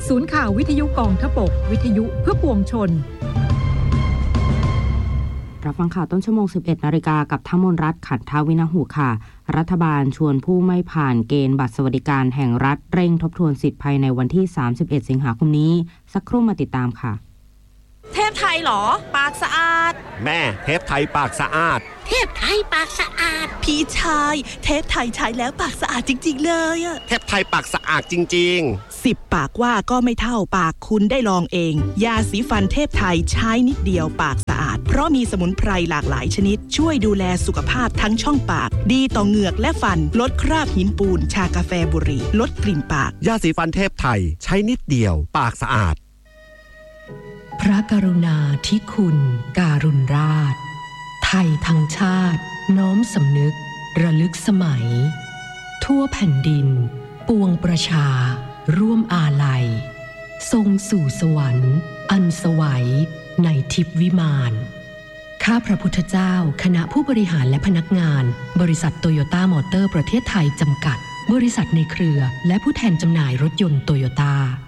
ศูนย์ข่าววิทยุกองทพบกวิทยุเพื่อปวงชนรับฟังข่าวต้นชั่วโมง 11 นาฬิกากับท่ามนรัตน์ขันทวินหุค่ะรัฐบาลชวนผู้ไม่ผ่านเกณฑ์บัตรสวัสดิการแห่งรัฐเร่งทบทวนสิทธิภายในวันที่31สิงหาคมนี้สักครู่มาติดตามค่ะเทพไทยเหรอปากสะอาดแม่เทพไทยปากสะอาดเทพไทยปากสะอาดพี่ชายเทพไทยใช้แล้วปากสะอาดจริงๆเลยอะเทพไทยปากสะอาดจริงๆ10ปากว่าก็ไม่เท่าปากคุณได้ลองเองยาสีฟันเทพไทยใช้นิดเดียวปากสะอาดเพราะมีสมุนไพรหลากหลายชนิดช่วยดูแลสุขภาพทั้งช่องปากดีต่อเหงือกและฟันลดคราบหินปูนชากาแฟบุหรี่ลดกลิ่นปากยาสีฟันเทพไทยใช้นิดเดียวปากสะอาดพระกรุณาธิคุณการุณราชไทยทั้งชาติน้อมสำนึกระลึกสมัยทั่วแผ่นดินปวงประชาร่วมอาลัยทรงสู่สวรรค์อันสวัยในทิพย์วิมานข้าพระพุทธเจ้าคณะผู้บริหารและพนักงานบริษัทโตโยต้ามอเตอร์ประเทศไทยจำกัดบริษัทในเครือและผู้แทนจำหน่ายรถยนต์โตโยต้า